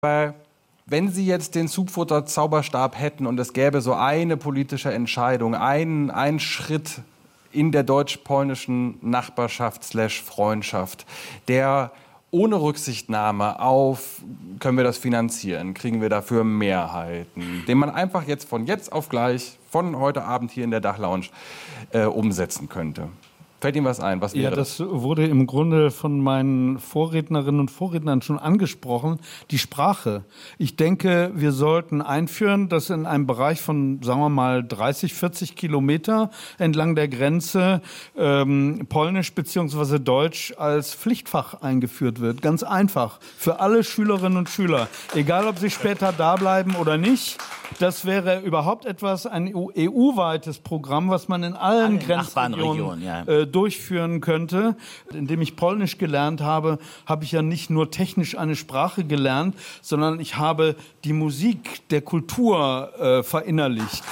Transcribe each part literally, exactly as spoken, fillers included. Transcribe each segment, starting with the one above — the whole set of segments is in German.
Aber wenn Sie jetzt den Zugfutter-Zauberstab hätten und es gäbe so eine politische Entscheidung, einen, einen Schritt in der deutsch-polnischen Nachbarschaft slash Freundschaft, der ohne Rücksichtnahme auf, können wir das finanzieren, kriegen wir dafür Mehrheiten, den man einfach jetzt von jetzt auf gleich, von heute Abend hier in der Dachlounge äh, umsetzen könnte. Fällt Ihnen was ein? Was wäre ja, das wurde im Grunde von meinen Vorrednerinnen und Vorrednern schon angesprochen, die Sprache. Ich denke, wir sollten einführen, dass in einem Bereich von, sagen wir mal, dreißig, vierzig Kilometer entlang der Grenze ähm, Polnisch bzw. Deutsch als Pflichtfach eingeführt wird. Ganz einfach. Für alle Schülerinnen und Schüler. Egal, ob sie später da bleiben oder nicht. Das wäre überhaupt etwas, ein E U-weites Programm, was man in allen Grenzregionen ja. äh, durchführen könnte. Indem ich Polnisch gelernt habe, habe ich ja nicht nur technisch eine Sprache gelernt, sondern ich habe die Musik der Kultur äh, verinnerlicht.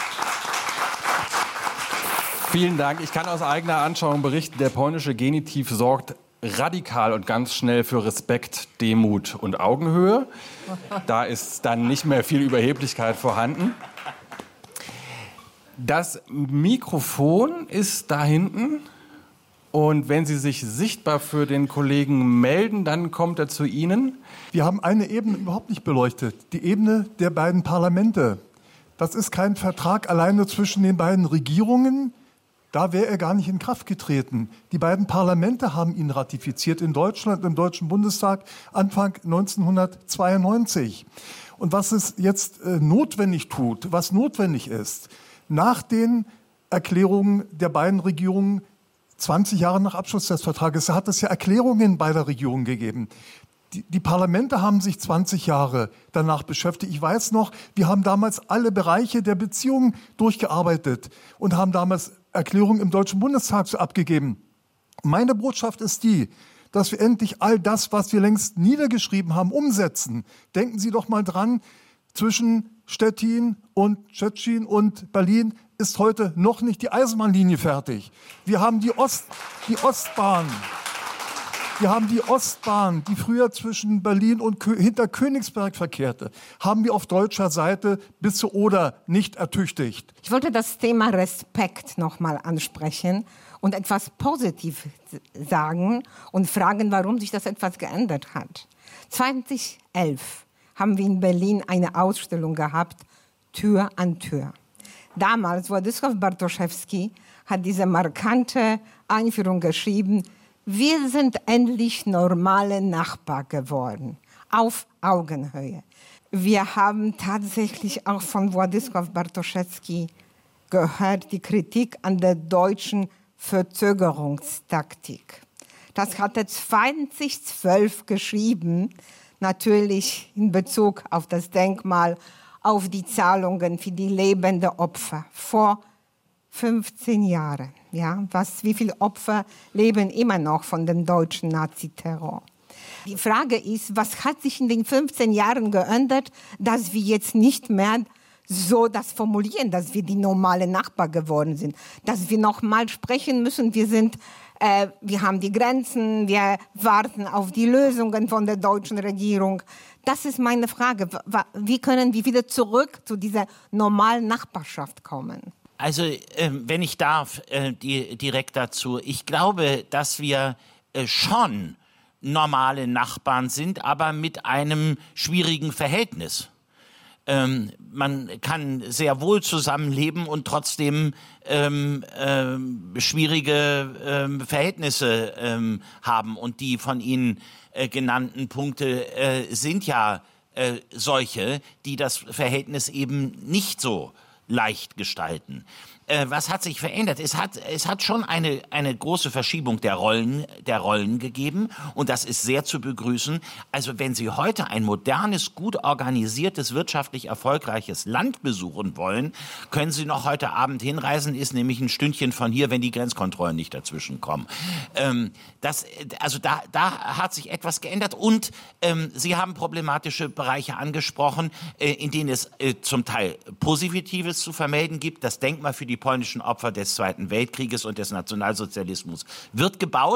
Vielen Dank. Ich kann aus eigener Anschauung berichten, der polnische Genitiv sorgt radikal und ganz schnell für Respekt, Demut und Augenhöhe. Da ist dann nicht mehr viel Überheblichkeit vorhanden. Das Mikrofon ist da hinten. Und wenn Sie sich sichtbar für den Kollegen melden, dann kommt er zu Ihnen. Wir haben eine Ebene überhaupt nicht beleuchtet. Die Ebene der beiden Parlamente. Das ist kein Vertrag alleine zwischen den beiden Regierungen. Da wäre er gar nicht in Kraft getreten. Die beiden Parlamente haben ihn ratifiziert in Deutschland, im Deutschen Bundestag, Anfang neunzehnhundertzweiundneunzig. Und was es jetzt äh, notwendig tut, was notwendig ist, nach den Erklärungen der beiden Regierungen, zwanzig Jahre nach Abschluss des Vertrages, hat es ja Erklärungen beider Regierungen gegeben. Die, die Parlamente haben sich zwanzig Jahre danach beschäftigt. Ich weiß noch, wir haben damals alle Bereiche der Beziehungen durchgearbeitet und haben damals Erklärung im Deutschen Bundestag so abgegeben. Meine Botschaft ist die, dass wir endlich all das, was wir längst niedergeschrieben haben, umsetzen. Denken Sie doch mal dran, zwischen Stettin und Szczecin und Berlin ist heute noch nicht die Eisenbahnlinie fertig. Wir haben die, Ost, die Ostbahn. Wir haben die Ostbahn, die früher zwischen Berlin und Kö- hinter Königsberg verkehrte, haben wir auf deutscher Seite bis zur Oder nicht ertüchtigt. Ich wollte das Thema Respekt noch mal ansprechen und etwas positiv sagen und fragen, warum sich das etwas geändert hat. zweitausendelf haben wir in Berlin eine Ausstellung gehabt, Tür an Tür. Damals, Władysław Bartoszewski hat diese markante Einführung geschrieben, wir sind endlich normale Nachbarn geworden, auf Augenhöhe. Wir haben tatsächlich auch von Władysław Bartoszewski gehört, die Kritik an der deutschen Verzögerungstaktik. Das hat er zweitausendzwölf geschrieben, natürlich in Bezug auf das Denkmal, auf die Zahlungen für die lebenden Opfer vor fünfzehn Jahren. Ja, was, wie viele Opfer leben immer noch von dem deutschen Naziterror? Die Frage ist, was hat sich in den fünfzehn Jahren geändert, dass wir jetzt nicht mehr so das formulieren, dass wir die normale Nachbar geworden sind, dass wir noch mal sprechen müssen, wir sind, äh, wir haben die Grenzen, wir warten auf die Lösungen von der deutschen Regierung. Das ist meine Frage. Wie können wir wieder zurück zu dieser normalen Nachbarschaft kommen? Also, äh, wenn ich darf, äh, die, direkt dazu. Ich glaube, dass wir äh, schon normale Nachbarn sind, aber mit einem schwierigen Verhältnis. Ähm, man kann sehr wohl zusammenleben und trotzdem ähm, ähm, schwierige ähm, Verhältnisse ähm, haben. Und die von Ihnen äh, genannten Punkte äh, sind ja äh, solche, die das Verhältnis eben nicht so leicht gestalten. Äh, was hat sich verändert? Es hat, es hat schon eine, eine große Verschiebung der Rollen, der Rollen gegeben und das ist sehr zu begrüßen. Also wenn Sie heute ein modernes, gut organisiertes, wirtschaftlich erfolgreiches Land besuchen wollen, können Sie noch heute Abend hinreisen, ist nämlich ein Stündchen von hier, wenn die Grenzkontrollen nicht dazwischen kommen. Ähm, das, also da, da hat sich etwas geändert und ähm, Sie haben problematische Bereiche angesprochen, äh, in denen es äh, zum Teil Positives zu vermelden gibt. Das Denkmal für die polnischen Opfer des Zweiten Weltkrieges und des Nationalsozialismus wird gebaut.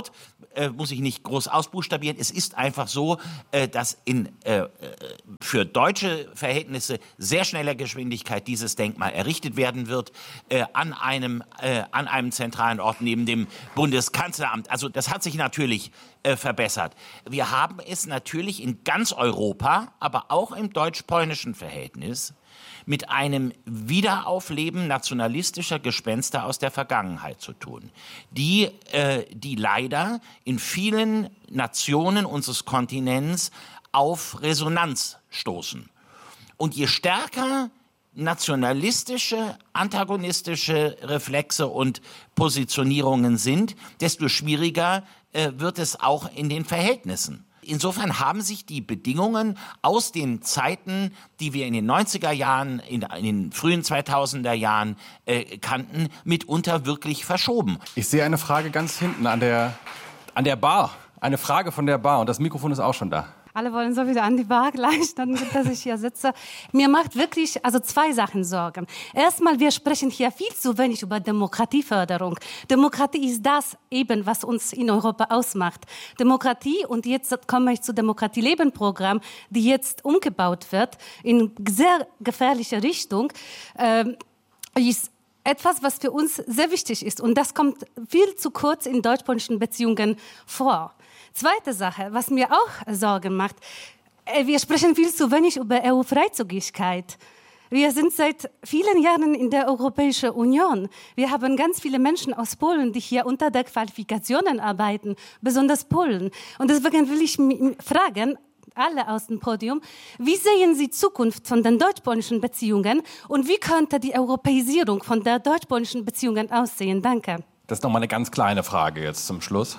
äh, muss ich nicht groß ausbuchstabieren. Es ist einfach so, äh, dass in, äh, für deutsche Verhältnisse sehr schneller Geschwindigkeit dieses Denkmal errichtet werden wird, äh, an, einem, äh, an einem zentralen Ort neben dem Bundeskanzleramt. Also das hat sich natürlich äh, verbessert. Wir haben es natürlich in ganz Europa, aber auch im deutsch-polnischen Verhältnis mit einem Wiederaufleben nationalistischer Gespenster aus der Vergangenheit zu tun, die, äh, die leider in vielen Nationen unseres Kontinents auf Resonanz stoßen. Und je stärker nationalistische, antagonistische Reflexe und Positionierungen sind, desto schwieriger äh, wird es auch in den Verhältnissen. Insofern haben sich die Bedingungen aus den Zeiten, die wir in den neunziger Jahren, in, in den frühen zweitausender Jahren äh, kannten, mitunter wirklich verschoben. Ich sehe eine Frage ganz hinten an der, an der Bar. Eine Frage von der Bar und das Mikrofon ist auch schon da. Alle wollen so wieder an die Bar gleich, dann, dass ich hier sitze. Mir macht wirklich also zwei Sachen Sorgen. Erstmal, wir sprechen hier viel zu wenig über Demokratieförderung. Demokratie ist das eben, was uns in Europa ausmacht. Demokratie, und jetzt komme ich zu Demokratie-Leben-Programm, die jetzt umgebaut wird in sehr gefährliche Richtung, äh, ist etwas, was für uns sehr wichtig ist. Und das kommt viel zu kurz in deutsch-polnischen Beziehungen vor. Zweite Sache, was mir auch Sorgen macht, wir sprechen viel zu wenig über E U-Freizügigkeit. Wir sind seit vielen Jahren in der Europäischen Union. Wir haben ganz viele Menschen aus Polen, die hier unter der Qualifikationen arbeiten, besonders Polen. Und deswegen will ich fragen, alle aus dem Podium, wie sehen Sie Zukunft von den deutsch-polnischen Beziehungen und wie könnte die Europäisierung von der deutsch-polnischen Beziehungen aussehen? Danke. Das ist noch mal eine ganz kleine Frage jetzt zum Schluss.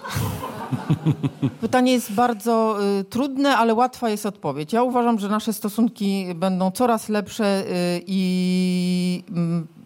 Pytanie jest bardzo y, trudne, ale łatwa jest odpowiedź. Ja uważam, że nasze stosunki będą coraz lepsze y, i y,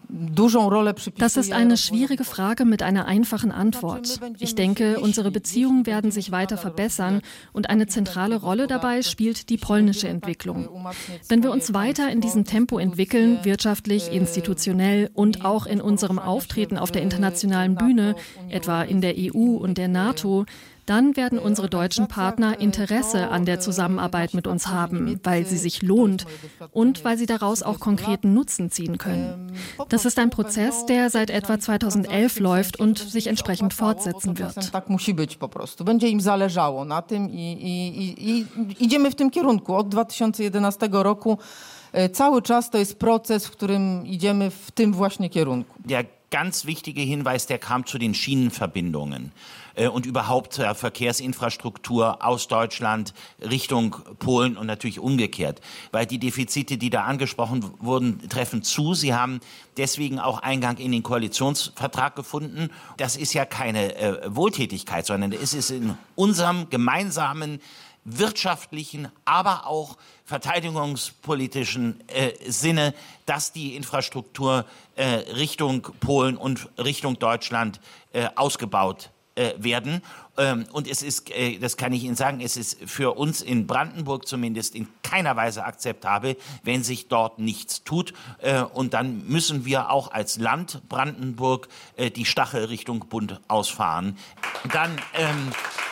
Das ist eine schwierige Frage mit einer einfachen Antwort. Ich denke, unsere Beziehungen werden sich weiter verbessern und eine zentrale Rolle dabei spielt die polnische Entwicklung. Wenn wir uns weiter in diesem Tempo entwickeln, wirtschaftlich, institutionell und auch in unserem Auftreten auf der internationalen Bühne, etwa in der E U und der NATO, dann werden unsere deutschen Partner Interesse an der Zusammenarbeit mit uns haben, weil sie sich lohnt und weil sie daraus auch konkreten Nutzen ziehen können. Das ist ein Prozess, der seit etwa zweitausendelf läuft und sich entsprechend fortsetzen wird. Tak musi być po prostu. Będzie im zależało na tym i, i, i idziemy w tym kierunku. Od dwa tysiące jedenastego roku cały czas to jest proces, w którym idziemy w tym właśnie kierunku. Der ganz wichtige Hinweis, der kam zu den Schienenverbindungen und überhaupt zur Verkehrsinfrastruktur aus Deutschland Richtung Polen und natürlich umgekehrt. Weil die Defizite, die da angesprochen wurden, treffen zu. Sie haben deswegen auch Eingang in den Koalitionsvertrag gefunden. Das ist ja keine äh, Wohltätigkeit, sondern es ist in unserem gemeinsamen wirtschaftlichen, aber auch verteidigungspolitischen äh, Sinne, dass die Infrastruktur äh, Richtung Polen und Richtung Deutschland äh, ausgebaut äh, werden. Ähm, und es ist, äh, das kann ich Ihnen sagen, es ist für uns in Brandenburg zumindest in keiner Weise akzeptabel, wenn sich dort nichts tut. Äh, und dann müssen wir auch als Land Brandenburg äh, die Stachel Richtung Bund ausfahren. Dann ähm,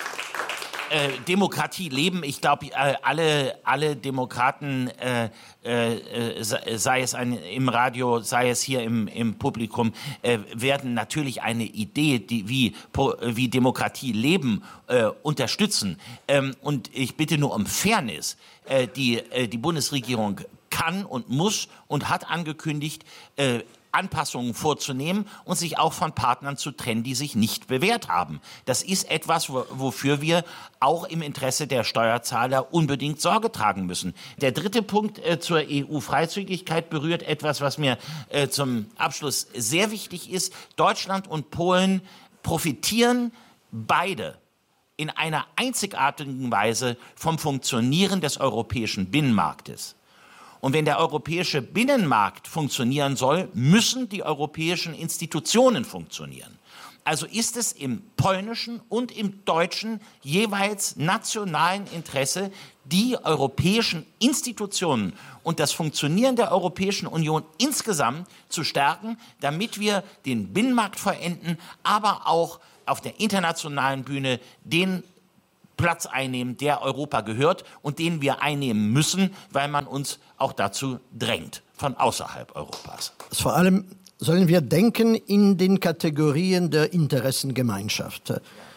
Äh, Demokratie leben. Ich glaube, äh, alle, alle Demokraten, äh, äh, sei es ein, im Radio, sei es hier im, im Publikum, äh, werden natürlich eine Idee, die, wie, wie Demokratie leben, äh, unterstützen. Ähm, und ich bitte nur um Fairness. Äh, die, äh, die Bundesregierung kann und muss und hat angekündigt, äh, Anpassungen vorzunehmen und sich auch von Partnern zu trennen, die sich nicht bewährt haben. Das ist etwas, wofür wir auch im Interesse der Steuerzahler unbedingt Sorge tragen müssen. Der dritte Punkt äh, zur E U-Freizügigkeit berührt etwas, was mir äh, zum Abschluss sehr wichtig ist. Deutschland und Polen profitieren beide in einer einzigartigen Weise vom Funktionieren des europäischen Binnenmarktes. Und wenn der europäische Binnenmarkt funktionieren soll, müssen die europäischen Institutionen funktionieren. Also ist es im polnischen und im deutschen jeweils nationalen Interesse, die europäischen Institutionen und das Funktionieren der Europäischen Union insgesamt zu stärken, damit wir den Binnenmarkt vollenden, aber auch auf der internationalen Bühne den Platz einnehmen, der Europa gehört und den wir einnehmen müssen, weil man uns auch dazu drängt, von außerhalb Europas. Vor allem sollen wir denken in den Kategorien der Interessengemeinschaft.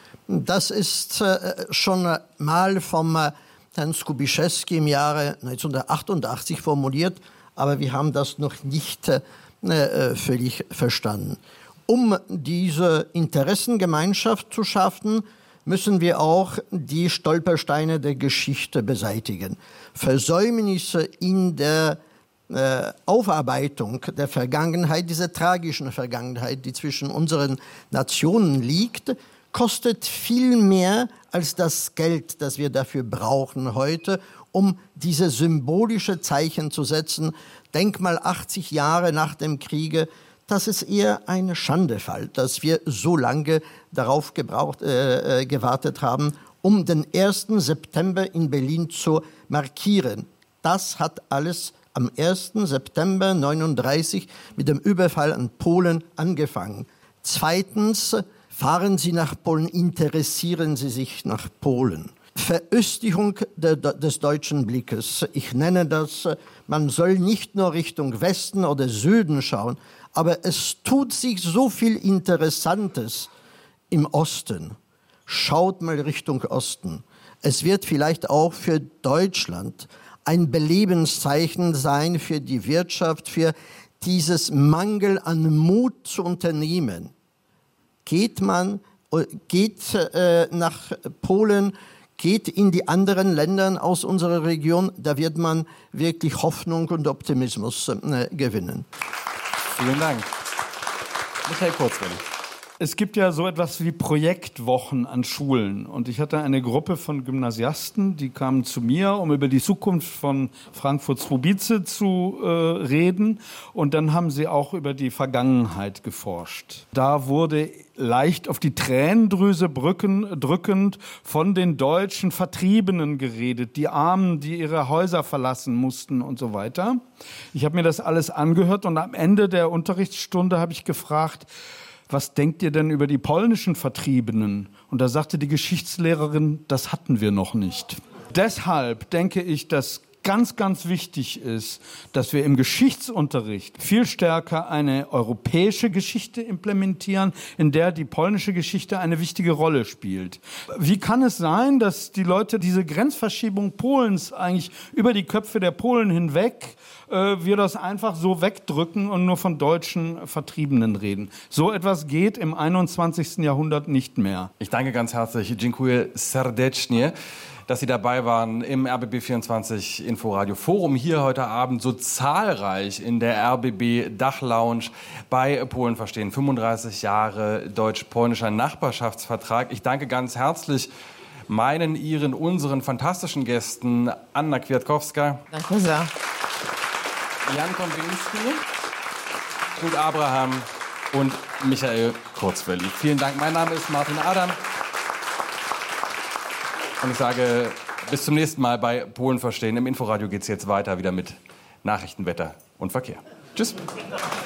Das ist äh, schon mal vom äh, Herrn Skubiszewski im Jahre neunzehnhundertachtundachtzig formuliert, aber wir haben das noch nicht äh, völlig verstanden. Um diese Interessengemeinschaft zu schaffen, müssen wir auch die Stolpersteine der Geschichte beseitigen. Versäumnisse in der äh, Aufarbeitung der Vergangenheit, dieser tragischen Vergangenheit, die zwischen unseren Nationen liegt, kostet viel mehr als das Geld, das wir dafür brauchen heute, um diese symbolische Zeichen zu setzen. Denk mal achtzig Jahre nach dem Kriege, das ist eher ein Schandefall, dass wir so lange darauf gebraucht, äh, gewartet haben, um den ersten September in Berlin zu markieren. Das hat alles am ersten September neununddreißig mit dem Überfall an Polen angefangen. Zweitens, fahren Sie nach Polen, interessieren Sie sich nach Polen. Veröstlichung de, de, des deutschen Blickes. Ich nenne das, man soll nicht nur Richtung Westen oder Süden schauen, aber es tut sich so viel Interessantes im Osten. Schaut mal Richtung Osten. Es wird vielleicht auch für Deutschland ein Belebenszeichen sein für die Wirtschaft, für dieses Mangel an Mut zu unternehmen. Geht man, geht äh, nach Polen, geht in die anderen Länder aus unserer Region, da wird man wirklich Hoffnung und Optimismus äh, gewinnen. Vielen Dank. Michael Kurzwellig. Es gibt ja so etwas wie Projektwochen an Schulen. Und ich hatte eine Gruppe von Gymnasiasten, die kamen zu mir, um über die Zukunft von Frankfurt-Swobice zu äh, reden. Und dann haben sie auch über die Vergangenheit geforscht. Da wurde leicht auf die Tränendrüse brücken, drückend von den deutschen Vertriebenen geredet, die Armen, die ihre Häuser verlassen mussten und so weiter. Ich habe mir das alles angehört und am Ende der Unterrichtsstunde habe ich gefragt, was denkt ihr denn über die polnischen Vertriebenen? Und da sagte die Geschichtslehrerin, das hatten wir noch nicht. Deshalb denke ich, dass ganz, ganz wichtig ist, dass wir im Geschichtsunterricht viel stärker eine europäische Geschichte implementieren, in der die polnische Geschichte eine wichtige Rolle spielt. Wie kann es sein, dass die Leute diese Grenzverschiebung Polens eigentlich über die Köpfe der Polen hinweg äh, wir das einfach so wegdrücken und nur von deutschen Vertriebenen reden? So etwas geht im einundzwanzigsten Jahrhundert nicht mehr. Ich danke ganz herzlich, dziękuję serdecznie, dass Sie dabei waren im R B B vierundzwanzig Inforadio Forum, hier heute Abend so zahlreich in der R B B Dachlounge bei Polen verstehen. fünfunddreißig Jahre deutsch-polnischer Nachbarschaftsvertrag. Ich danke ganz herzlich meinen, Ihren, unseren fantastischen Gästen Anna Kwiatkowska, Danke sehr. Jan Konwinski, Ruth Abraham und Michael Kurzwellig. Vielen Dank. Mein Name ist Martin Adam. Und ich sage bis zum nächsten Mal bei Polen verstehen. Im Inforadio geht es jetzt weiter wieder mit Nachrichten, Wetter und Verkehr. Tschüss.